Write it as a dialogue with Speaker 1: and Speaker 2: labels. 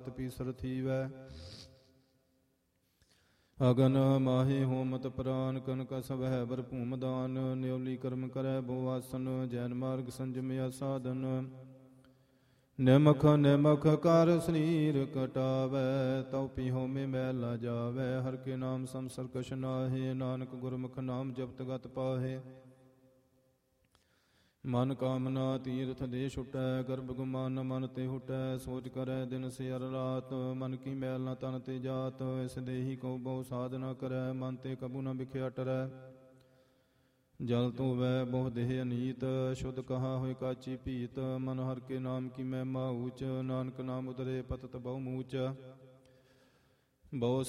Speaker 1: ਪੀਸਰ ਥੀਵੈ। ਅਗਨ ਮਾਹੀ ਹੋਮਤ ਪ੍ਰਾਨ ਕਨਕ ਸਵਹਿ ਬਰ ਭੂਮ ਦਾਨ। ਨਿਉਲੀ ਕਰਮ ਕਰੈ ਬੋ ਆਸਨ ਜੈਨ ਮਾਰਗ ਸੰਜਮਿਆ ਸਾਧਨ। ਨਿਮਖ ਨਿਮਖ ਕਰ ਸਰੀਰ ਕਟਾਵੈ ਤਉ ਪੀ ਹੋਮੇ ਮੈਲ ਨਾ ਜਾਵੈ। ਹਰ ਕੇ ਨਾਮ ਸੰਸਰ ਕਛ ਨਾਹਿ ਨਾਨਕ ਗੁਰਮੁਖ ਨਾਮ ਜਪਤ ਗਤ ਪਾਹੇ। ਮਨ ਕਾਮਨਾ ਤੀਰਥ ਦੇ ਛੁਟੈ ਗਰਭ ਗੁਮਾਨ ਮਨ ਤੇ ਹੁਟੈ। ਸੋਚ ਕਰੈ ਦਿਨ ਸਿਰ ਰਾਤ ਮਨ ਕੀ ਮੈਲ ਨਾ ਤਨ ਤੇ ਜਾਤ। ਇਸ ਦੇਹੀ ਕੋ ਬਹੁ ਸਾਧਨਾ ਕਰੈ ਮਨ ਤੇ ਕਬੂ ਨ ਬਿਖਿਆ ਟਰੈ। ਜਲ ਧੋਵੈ ਬਹੁ ਦੇਹ ਅਨੀਤ ਸ਼ੁੱਧ ਕਹਾ ਹੋਇ ਕਾਚੀ ਭੀਤ। ਮਨ ਹਰ ਕੇ ਨਾਮ ਕੀ ਮਹਿਮਾ ਊਚ ਨਾਨਕ ਨਾਮ ਉਦਰੇ ਪਤਤ ਬਹੁ ਮੂਚ। ਬਹੁ